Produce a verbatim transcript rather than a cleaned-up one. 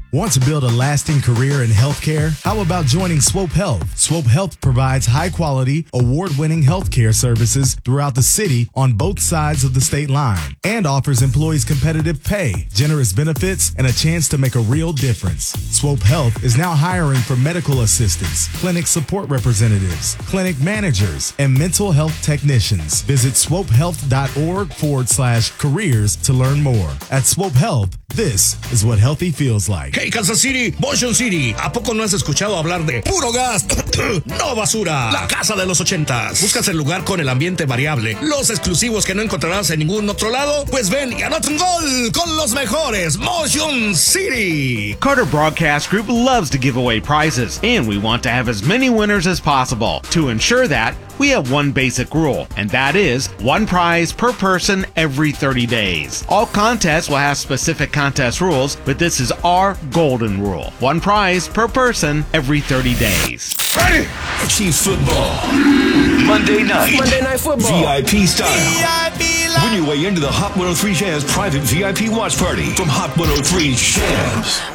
Want to build a lasting career in healthcare? How about joining Swope Health? Swope Health provides high-quality, award-winning healthcare services throughout the city on both sides of the state line and offers employees competitive pay, generous benefits, and a chance to make a real difference. Swope Health is now hiring for medical assistants, clinic support representatives, clinic managers, and mental health technicians. Visit swopehealth.org forward slash careers to learn more. At Swope Health, this is what healthy feels like. Hey, Kansas City, Motion City, ¿a poco no has escuchado hablar de Puro Gas, no basura? La casa de los ochentas. ¿Buscas el lugar con el ambiente variable, los exclusivos que no encontrarás en ningún otro lado? Pues ven y anota un gol con los mejores, Motion City. Carter Broadcast Group loves to give away prizes, and we want to have as many winners as possible. To ensure that, we have one basic rule, and that is one prize per person every thirty days. All contests will have specific contest rules, but this is our golden rule. One prize per person every thirty days. Ready? Chiefs football. Monday night. Monday Night Football. V I P style. V I P live. Win your way into the Hot one oh three Shams private V I P watch party from Hot one oh three Shams.